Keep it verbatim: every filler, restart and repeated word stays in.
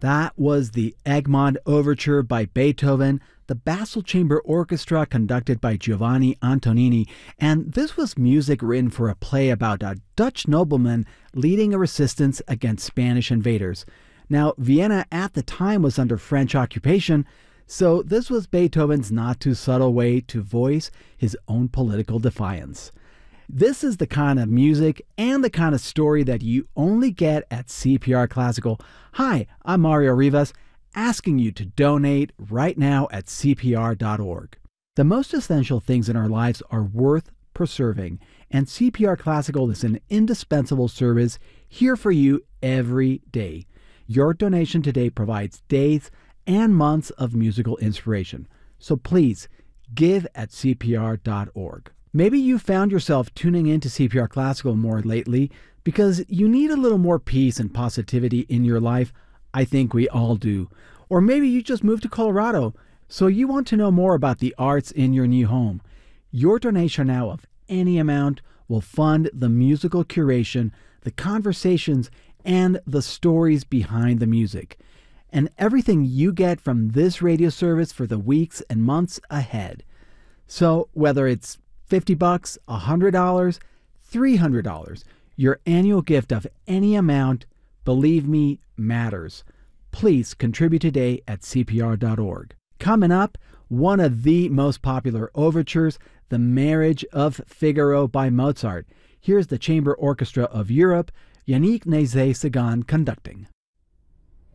That was the Egmont Overture by Beethoven, the Basel Chamber Orchestra conducted by Giovanni Antonini, and this was music written for a play about a Dutch nobleman leading a resistance against Spanish invaders. Now, Vienna at the time was under French occupation, so this was Beethoven's not-too-subtle way to voice his own political defiance. This is the kind of music and the kind of story that you only get at C P R Classical. Hi, I'm Mario Rivas, asking you to donate right now at C P R dot org. The most essential things in our lives are worth preserving, and C P R Classical is an indispensable service here for you every day. Your donation today provides days and months of musical inspiration. So please, give at C P R dot org. Maybe you found yourself tuning into C P R Classical more lately because you need a little more peace and positivity in your life. I think we all do. Or maybe you just moved to Colorado, so you want to know more about the arts in your new home. Your donation now of any amount will fund the musical curation, the conversations, and the stories behind the music, and everything you get from this radio service for the weeks and months ahead. So whether it's fifty bucks, one hundred dollars, three hundred dollars, your annual gift of any amount, believe me, matters. Please contribute today at C P R dot org. Coming up, one of the most popular overtures, The Marriage of Figaro by Mozart. Here's the Chamber Orchestra of Europe, Yannick Nézet-Séguin conducting.